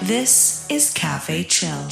This is Cafe Chill.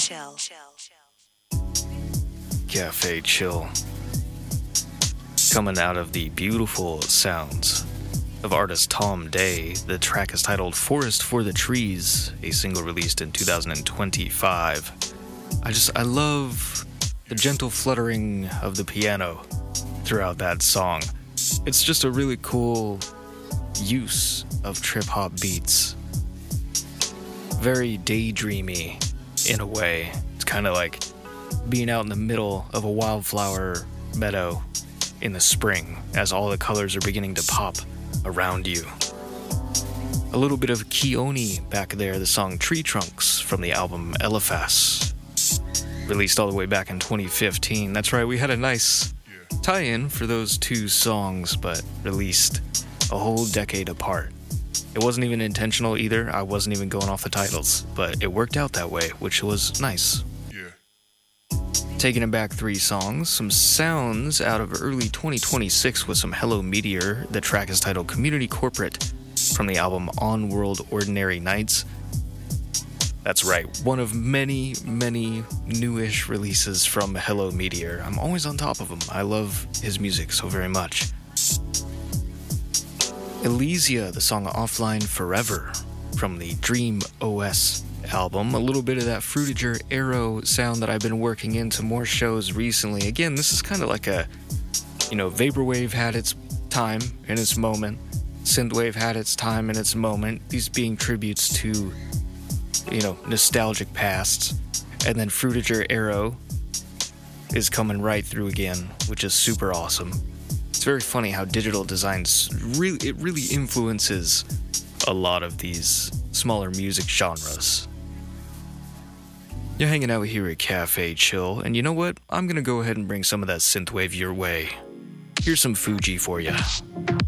Cafe Chill. Coming out of the beautiful sounds of artist Tom Day, the track is titled Forest for the Trees, a single released in 2025. I love the gentle fluttering of the piano throughout that song. It's just a really cool use of trip-hop beats. Very daydreamy in a way. It's kind of like being out in the middle of a wildflower meadow in the spring as all the colors are beginning to pop around you. A little bit of Keone back there, the song Tree Trunks from the album Eliphas, released all the way back in 2015. That's right, we had a nice tie-in for those two songs, but released a whole decade apart. It wasn't even intentional either. I wasn't even going off the titles, but it worked out that way, which was nice. Taking it back 3 songs, some sounds out of early 2026 with some Hello Meteor. The track is titled Community Corporate from the album On World Ordinary Nights. That's right, one of many, many newish releases from Hello Meteor. I'm always on top of him. I love his music so very much. Elysia, the song Offline Forever from the Dream OS album. A little bit of that Fruitager Arrow sound that I've been working into more shows recently. Again, this is kind of like a, Vaporwave had its time and its moment. Synthwave had its time and its moment. These being tributes to, nostalgic pasts. And then Fruitager Arrow is coming right through again, which is super awesome. It's very funny how digital designs really influences a lot of these smaller music genres. You're hanging out here at Cafe Chill, and you know what? I'm gonna go ahead and bring some of that synthwave your way. Here's some Fuji for ya.